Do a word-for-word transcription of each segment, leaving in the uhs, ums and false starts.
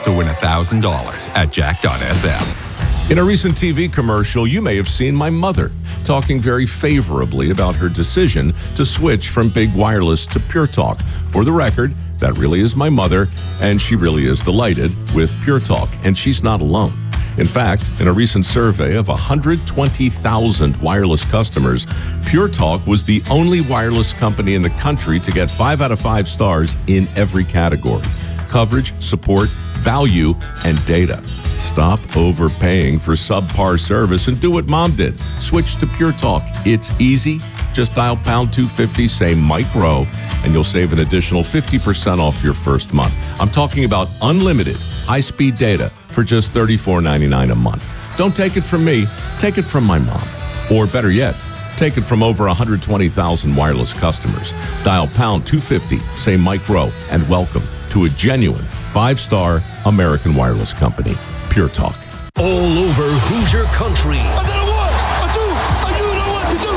to win one thousand dollars at jack dot f m. In a recent T V commercial, you may have seen my mother talking very favorably about her decision to switch from Big Wireless to Pure Talk. For the record, that really is my mother, and she really is delighted with Pure Talk, and she's not alone. In fact, in a recent survey of one hundred twenty thousand wireless customers, Pure Talk was the only wireless company in the country to get five out of five stars in every category: coverage, support, value, and data. Stop overpaying for subpar service and do what Mom did. Switch to Pure Talk. It's easy. Just dial pound two fifty, say Mike Rowe, and you'll save an additional fifty percent off your first month. I'm talking about unlimited high-speed data for just thirty-four ninety-nine a month. Don't take it from me. Take it from my mom. Or better yet, take it from over one hundred twenty thousand wireless customers. Dial pound two fifty, say Mike Rowe, and welcome to a genuine five-star American wireless company, Pure Talk. All over Hoosier Country. I said a one, a two, a you know what to do,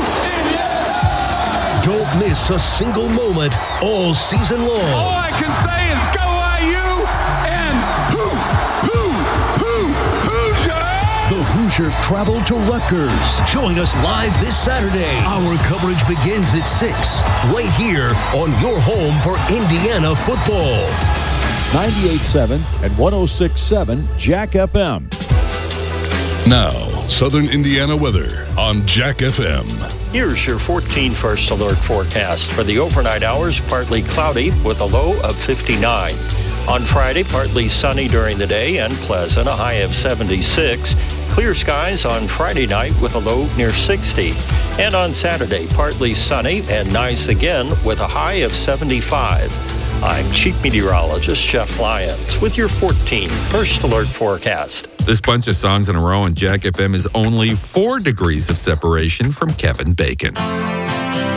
idiot. Don't miss a single moment all season long. All I can say is go I U and hoo, hoo, hoo, Hoosier! The Hoosiers travel to Rutgers. Join us live this Saturday. Our coverage begins at six, right here on your home for Indiana football. ninety-eight point seven and one oh six point seven Jack F M. Now, Southern Indiana weather on Jack F M. Here's your fourteen First Alert forecast. For the overnight hours, partly cloudy with a low of fifty-nine. On Friday, partly sunny during the day and pleasant, a high of seventy-six. Clear skies on Friday night with a low near sixty. And on Saturday, partly sunny and nice again with a high of seventy-five. I'm Chief Meteorologist Jeff Lyons with your fourteen First Alert forecast. This bunch of songs in a row on Jack F M is only four degrees of separation from Kevin Bacon.